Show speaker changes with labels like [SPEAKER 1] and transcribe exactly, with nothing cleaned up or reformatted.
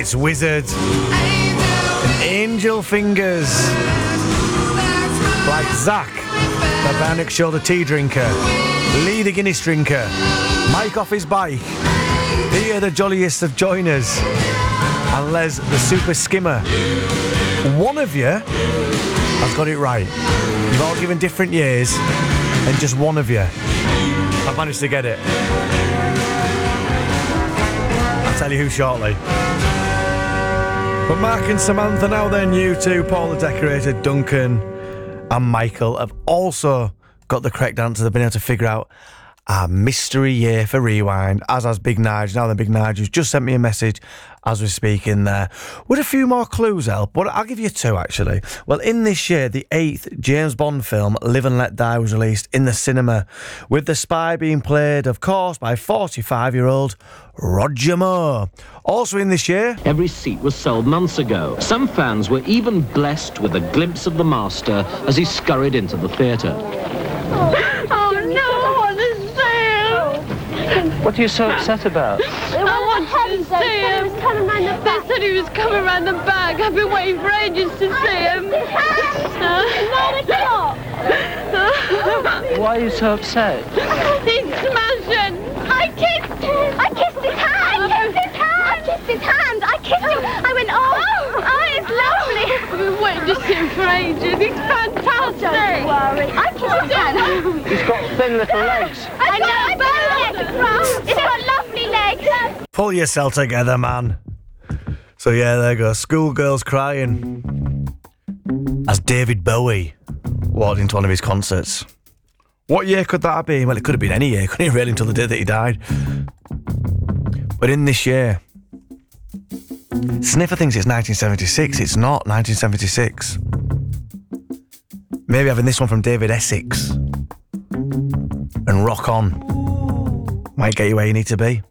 [SPEAKER 1] it's Wizard and Angel Fingers. Like Zach, the Bionic Shoulder tea drinker, Lee the Guinness drinker, Mike off his bike, Peter the jolliest of joiners, and Les the super skimmer. One of you has got it right. You've all given different years, and just one of you I've managed to get it. I'll tell you who shortly. But Mark and Samantha, now they're new too. Paul the Decorator, Duncan and Michael have also got the correct answer. They've been able to figure out our mystery year for Rewind, as has Big Nige. Now then, Big Nige, who's just sent me a message as we're speaking there. Would a few more clues help? But I'll give you two, actually. Well, in this year, the eighth James Bond film, Live and Let Die, was released in the cinema, with the spy being played, of course, by forty-five-year-old Roger Moore. Also in this year...
[SPEAKER 2] Every seat was sold months ago. Some fans were even blessed with a glimpse of the master as he scurried into the theatre.
[SPEAKER 3] Oh, oh no, I want to see him.
[SPEAKER 4] What are you so upset about?
[SPEAKER 3] I want to see him. He was coming round the back. They said he was coming round the back. I've been waiting for ages to see him. Nine o'clock.
[SPEAKER 4] Why are you so upset?
[SPEAKER 3] He's smashing. I kissed him. I kissed his hand. I kissed his hand. I kissed his hand. I kissed him. I went, oh, oh, it's lovely. I've been waiting to see him for ages. He's fantastic. Don't worry. I kissed his hand.
[SPEAKER 4] He's got thin little legs.
[SPEAKER 3] I know, but he's got lovely legs.
[SPEAKER 1] Pull yourself together, man. So yeah, there you go. Schoolgirls crying as David Bowie walked into one of his concerts. What year could that have been? Well, it could have been any year, couldn't it, really, until the day that he died. But in this year, Sniffer thinks it's nineteen seventy-six. It's not nineteen seventy-six. Maybe having this one from David Essex and Rock On might get you where you need to be.